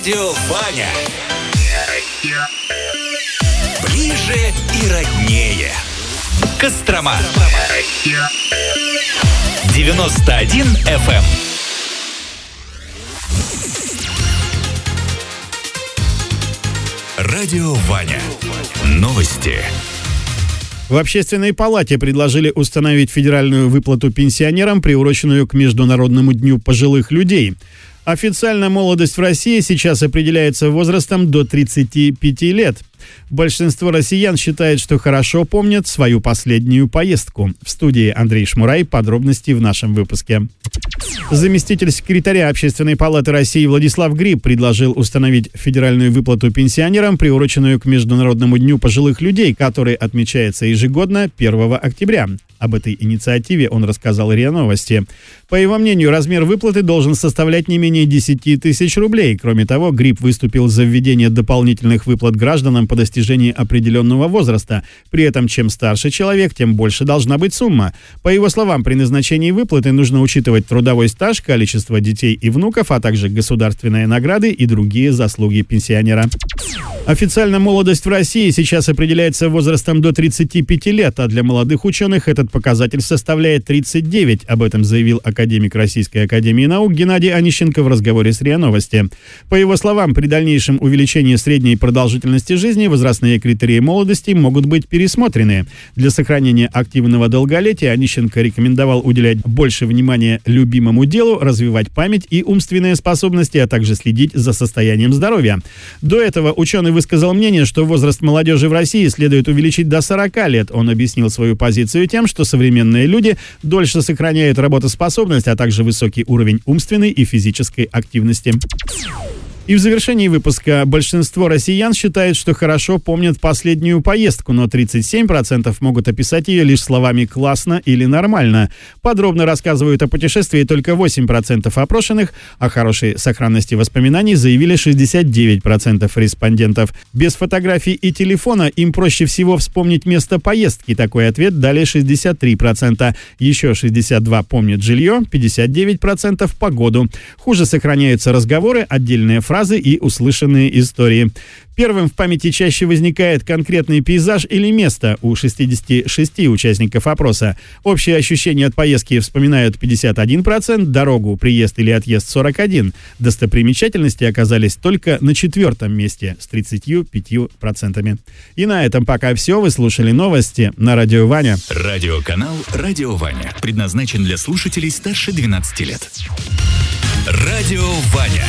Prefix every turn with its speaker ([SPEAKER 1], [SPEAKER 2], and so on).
[SPEAKER 1] Радио Ваня. Ближе и роднее. Кострома. 91 FM. Радио Ваня. Новости.
[SPEAKER 2] В Общественной палате предложили установить федеральную выплату пенсионерам, приуроченную к Международному дню пожилых людей. Официально молодость в России сейчас определяется возрастом до 35 лет. Большинство россиян считает, что хорошо помнят свою последнюю поездку. В студии Андрей Шмурай. Подробности в нашем выпуске. Заместитель секретаря Общественной палаты России Владислав Гриб предложил установить федеральную выплату пенсионерам, приуроченную к Международному дню пожилых людей, который отмечается ежегодно 1 октября. Об этой инициативе он рассказал РИА Новости. По его мнению, размер выплаты должен составлять не менее 10 тысяч рублей. Кроме того, Гриб выступил за введение дополнительных выплат гражданам по достижении определенного возраста. При этом, чем старше человек, тем больше должна быть сумма. По его словам, при назначении выплаты нужно учитывать трудовой стаж, количество детей и внуков, а также государственные награды и другие заслуги пенсионера. Официально молодость в России сейчас определяется возрастом до 35 лет, а для молодых ученых этот показатель составляет 39. Об этом заявил академик Российской академии наук Геннадий Онищенко в разговоре с РИА Новости. По его словам, при дальнейшем увеличении средней продолжительности жизни возрастные критерии молодости могут быть пересмотрены. Для сохранения активного долголетия Онищенко рекомендовал уделять больше внимания любимому делу, развивать память и умственные способности, а также следить за состоянием здоровья. До этого ученый высказал мнение, что возраст молодежи в России следует увеличить до 40 лет. Он объяснил свою позицию тем, что современные люди дольше сохраняют работоспособность, а также высокий уровень умственной и физической активности. И в завершении выпуска большинство россиян считает, что хорошо помнят последнюю поездку, но 37% могут описать ее лишь словами «классно» или «нормально». Подробно рассказывают о путешествии только 8% опрошенных, о хорошей сохранности воспоминаний заявили 69% респондентов. Без фотографий и телефона им проще всего вспомнить место поездки. Такой ответ дали 63%. Еще 62% помнят жилье, 59% погоду. Хуже сохраняются разговоры, отдельные фразы и услышанные истории. Первым в памяти чаще возникает конкретный пейзаж или место у 66 участников опроса. Общие ощущения от поездки вспоминают 51%, дорогу, приезд или отъезд 41%. Достопримечательности оказались только на 4-м месте с 35%. И на этом пока все. Вы слушали новости на Радио Ваня.
[SPEAKER 1] Радиоканал Радио Ваня предназначен для слушателей старше 12 лет. Радио Ваня.